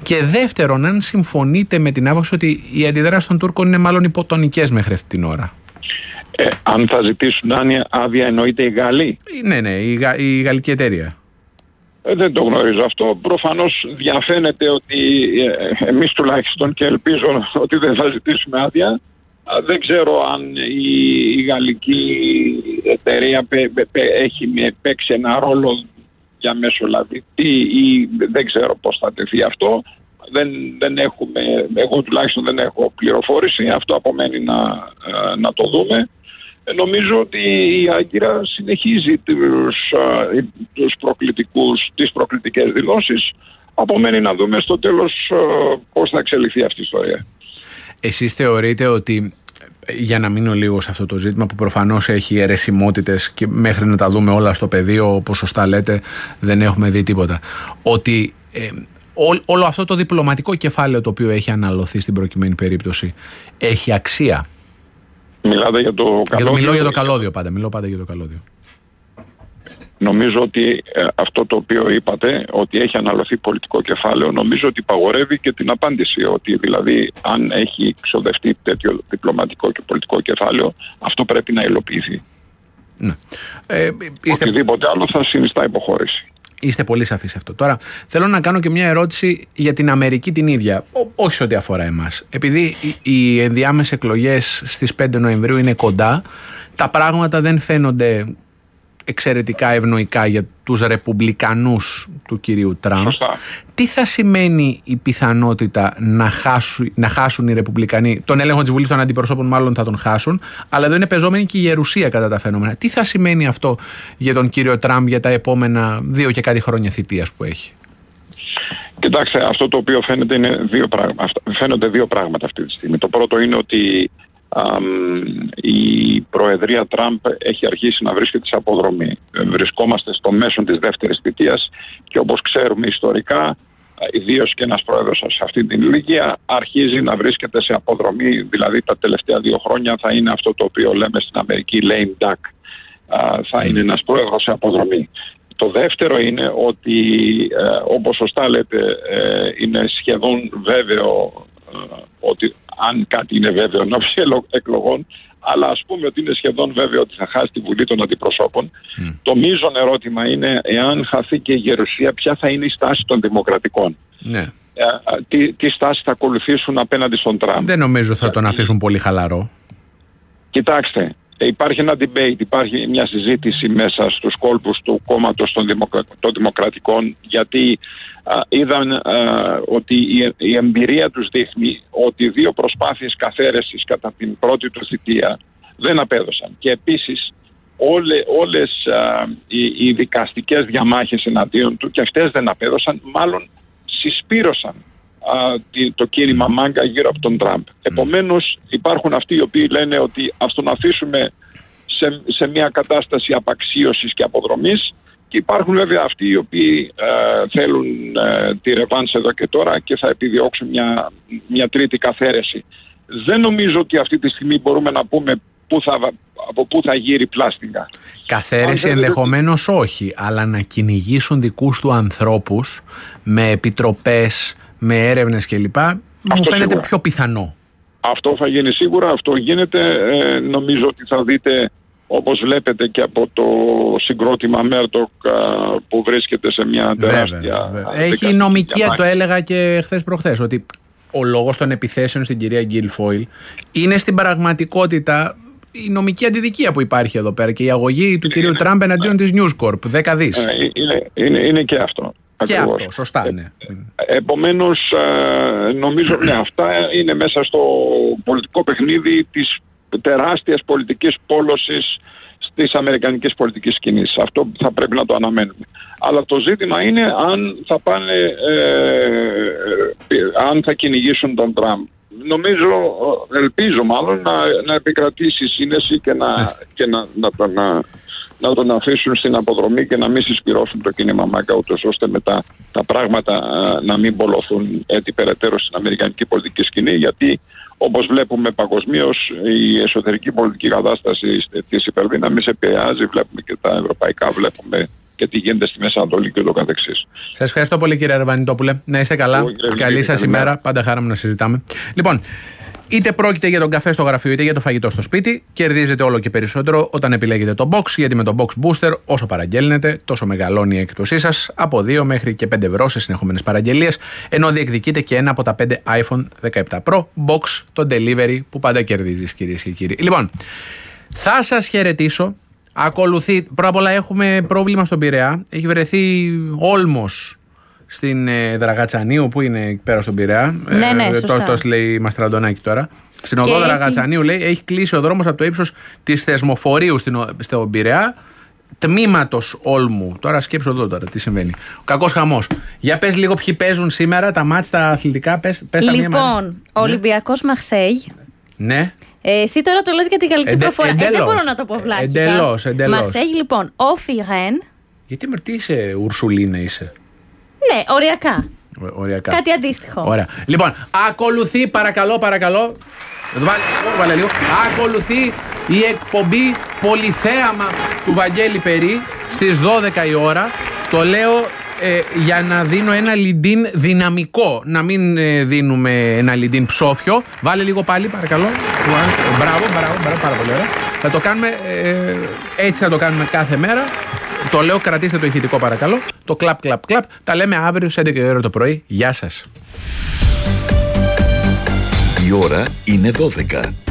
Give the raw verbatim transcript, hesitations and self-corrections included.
Και δεύτερον, αν συμφωνείτε με την άποψη ότι οι αντιδράσεις των Τούρκων είναι μάλλον υποτονικές μέχρι αυτή την ώρα. Ε, αν θα ζητήσουν άδεια, εννοείται οι Γάλλοι. Ναι, ναι, η, Γα, η γαλλική εταιρεία. Ε, δεν το γνωρίζω αυτό. Προφανώς διαφαίνεται ότι ε, εμείς τουλάχιστον, και ελπίζω ότι δεν θα ζητήσουμε άδεια. Δεν ξέρω αν η, η γαλλική εταιρεία πε, πε, πε, έχει παίξει ένα ρόλο για μεσολαβητή ή δεν ξέρω πώς θα τεθεί αυτό. Δεν, δεν έχουμε, εγώ τουλάχιστον δεν έχω πληροφόρηση. Αυτό απομένει να, να το δούμε. Νομίζω ότι η Άγκυρα συνεχίζει τους, τους προκλητικούς, τις προκλητικές δηλώσεις. Απομένει να δούμε στο τέλος πώς θα εξελιχθεί αυτή η ιστορία. Εσείς θεωρείτε ότι, για να μείνω λίγο σε αυτό το ζήτημα που προφανώς έχει αιρεσιμότητες και μέχρι να τα δούμε όλα στο πεδίο, όπως σωστά λέτε, δεν έχουμε δει τίποτα, ότι ε, ό, όλο αυτό το διπλωματικό κεφάλαιο το οποίο έχει αναλωθεί στην προκειμένη περίπτωση έχει αξία? Μιλάτε για το καλώδιο? Μιλώ για το καλώδιο πάντα, μιλώ πάντα για το καλώδιο. Νομίζω ότι ε, αυτό το οποίο είπατε, ότι έχει αναλωθεί πολιτικό κεφάλαιο, νομίζω ότι υπαγορεύει και την απάντηση. Ότι δηλαδή, αν έχει ξοδευτεί τέτοιο διπλωματικό και πολιτικό κεφάλαιο, αυτό πρέπει να υλοποιηθεί. Ναι. Ε, είστε... Οτιδήποτε άλλο θα συνιστά υποχώρηση. Είστε πολύ σαφείς σε αυτό. Τώρα, θέλω να κάνω και μια ερώτηση για την Αμερική την ίδια, Ό, όχι σε ό,τι αφορά εμάς. Επειδή οι ενδιάμεσες εκλογές στις πέντε Νοεμβρίου είναι κοντά, τα πράγματα δεν φαίνονται εξαιρετικά ευνοϊκά για τους ρεπουμπλικανούς του κυρίου Τραμπ. Σωστά. Τι θα σημαίνει η πιθανότητα να χάσουν, να χάσουν οι ρεπουμπλικανοί τον έλεγχο της Βουλής των Αντιπροσώπων? Μάλλον θα τον χάσουν, αλλά εδώ είναι πεζόμενη και η γερουσία κατά τα φαινόμενα. Τι θα σημαίνει αυτό για τον κύριο Τραμπ για τα επόμενα δύο και κάτι χρόνια θητείας που έχει? Κοιτάξτε, αυτό το οποίο φαίνεται είναι δύο πράγματα, φαίνονται δύο πράγματα αυτή τη στιγμή. Το πρώτο είναι ότι Um, η Προεδρία Τραμπ έχει αρχίσει να βρίσκεται σε αποδρομή. Βρισκόμαστε στο μέσο της δεύτερης θητείας και όπως ξέρουμε ιστορικά, ιδίως και ένας πρόεδρος σε αυτή την ηλικία αρχίζει να βρίσκεται σε αποδρομή. Δηλαδή τα τελευταία δύο χρόνια θα είναι αυτό το οποίο λέμε στην Αμερική lame duck. Uh, θα είναι ένας πρόεδρος σε αποδρομή. Το δεύτερο είναι ότι ε, όπως σωστά λέτε ε, είναι σχεδόν βέβαιο ε, ότι αν κάτι είναι βέβαιο να βγει εκλογών, αλλά ας πούμε ότι είναι σχεδόν βέβαιο ότι θα χάσει τη Βουλή των Αντιπροσώπων. Mm. Το μείζον ερώτημα είναι, εάν χαθεί και η γερουσία, ποια θα είναι η στάση των Δημοκρατικών. Ναι. Ε, τι, τι στάση θα ακολουθήσουν απέναντι στον Τραμπ. Δεν νομίζω θα τον αφήσουν πολύ χαλαρό. Κοιτάξτε, υπάρχει ένα debate, υπάρχει μια συζήτηση μέσα στους κόλπους του κόμματος των, δημοκρα... των Δημοκρατικών, γιατί α, είδαν α, ότι η, η εμπειρία τους δείχνει ότι δύο προσπάθειες καθαίρεσης κατά την πρώτη του θητεία δεν απέδωσαν. Και επίσης όλε, όλες α, οι, οι δικαστικές διαμάχες εναντίον του και αυτές δεν απέδωσαν, μάλλον συσπήρωσαν α, το κήρυμα μάγκα γύρω από τον Τραμπ. Mm. Επομένως υπάρχουν αυτοί οι οποίοι λένε ότι ας τον αφήσουμε σε, σε μια κατάσταση απαξίωσης και αποδρομής, και υπάρχουν βέβαια αυτοί οι οποίοι ε, θέλουν ε, τη ρεβάνς εδώ και τώρα και θα επιδιώξουν μια, μια τρίτη καθαίρεση. Δεν νομίζω ότι αυτή τη στιγμή μπορούμε να πούμε που θα, από πού θα γύρει πλάστιγκα. Καθαίρεση ενδεχομένως όχι, αλλά να κυνηγήσουν δικούς του ανθρώπους με επιτροπές, με έρευνες κλπ. Μου φαίνεται σίγουρα πιο πιθανό. Αυτό θα γίνει σίγουρα, αυτό γίνεται. Ε, νομίζω ότι θα δείτε, όπως βλέπετε και από το συγκρότημα Μέρτοκ που βρίσκεται σε μια τεράστια... Βέβαια, βέβαια. Έχει νομικία, το έλεγα και χθες προχθές, ότι ο λόγος των επιθέσεων στην κυρία Γκίλφοιλ είναι στην πραγματικότητα η νομική αντιδικία που υπάρχει εδώ πέρα και η αγωγή του κυρίου Τραμπ εναντίον της News Corp, δέκα δις. Είναι, είναι, είναι και αυτό. Και ακριβώς αυτό, σωστά, ναι. Ε, επομένως, νομίζω ναι, αυτά είναι μέσα στο πολιτικό παιχνίδι της τεράστιας πολιτικής πόλωσης της αμερικανικής πολιτικής σκηνής. Αυτό θα πρέπει να το αναμένουμε. Αλλά το ζήτημα είναι αν θα πάνε, ε, αν θα κυνηγήσουν τον Τραμπ. Νομίζω, ελπίζω μάλλον, να, να επικρατήσει σύνεση και να, και να, να, να, να, να τον αφήσουν στην αποδρομή και να μην συσπυρώσουν το κίνημα ΜΑΚΑ, ούτως ώστε μετά τα πράγματα α, να μην πολλωθούν έτσι περαιτέρω στην αμερικανική πολιτική σκηνή, γιατί όπως βλέπουμε παγκοσμίως η εσωτερική πολιτική κατάσταση της υπερδύναμης επηρεάζει, βλέπουμε και τα ευρωπαϊκά, βλέπουμε και τι γίνεται στη Μέση Ανατολή και ούτω καθεξής. Σας ευχαριστώ πολύ, κύριε Αρβανιτόπουλε. Να είστε καλά. Εγώ, καλή σας ημέρα. Πάντα χαρά μου να συζητάμε. Λοιπόν, είτε πρόκειται για τον καφέ στο γραφείο είτε για το φαγητό στο σπίτι, κερδίζετε όλο και περισσότερο όταν επιλέγετε το box, γιατί με το box booster όσο παραγγέλνετε, τόσο μεγαλώνει η έκπτωσή σας από δύο μέχρι και πέντε ευρώ σε συνεχόμενες παραγγελίες, ενώ διεκδικείτε και ένα από τα πέντε άιφον δεκαεπτά Pro box, το delivery που πάντα κερδίζεις, κυρίες και κύριοι. Λοιπόν, θα σας χαιρετήσω. Ακολουθεί, πρώτα απ' όλα έχουμε πρόβλημα στον Πειραιά. Έχει βρεθεί όλμος στην ε, Δραγατσανίου, που είναι εκεί πέρα στον Πειραιά. Ναι, ναι, ε, σωστά. Τόσο λέει η Μαστραντονάκη τώρα. Στην οδό έχει... Δραγατσανίου, λέει, έχει κλείσει ο δρόμος από το ύψος της Θεσμοφορίου στον Πειραιά, τμήματος όλμου. Τώρα σκέψω εδώ τώρα τι συμβαίνει. Ο κακός χαμός. Για πες λίγο ποιοι παίζουν σήμερα τα μάτς, τα αθλητικά. Πες, πες λοιπόν, τα μία, ο Ολυμπιακός Μαρσέιγ. Ναι. Ε, εσύ τώρα το λες για την γαλλική Εντε, προφορά. εντελώς, ε, δεν μπορώ να το πω βλάχικα. Εντελώς, εντελώς. Μαρσέιγ, λοιπόν, ο Φιρέν. Γιατί με τι είσαι, Ουρσουλίνα είσαι? Ναι, οριακά. Ο, οριακά. Κάτι αντίστοιχο. Ωραία. Λοιπόν, ακολουθεί, παρακαλώ, παρακαλώ. Βάλε, βάλε λίγο. Ακολουθεί η εκπομπή Πολυθέαμα του Βαγγέλη Περί στις δώδεκα η ώρα. Το λέω ε, για να δίνω ένα λιντίν δυναμικό. Να μην ε, δίνουμε ένα λιντίν ψόφιο. Βάλε λίγο πάλι, παρακαλώ. Μπράβο, μπράβο, μπράβο, πάρα πολύ ωραία. Θα το κάνουμε, ε, έτσι θα το κάνουμε κάθε μέρα. Το λέω, κρατήστε το ηχητικό παρακαλώ. Το κλαπ, κλαπ, κλαπ. Τα λέμε αύριο στις έντεκα η ώρα το πρωί. Γεια σας. Η ώρα είναι δώδεκα.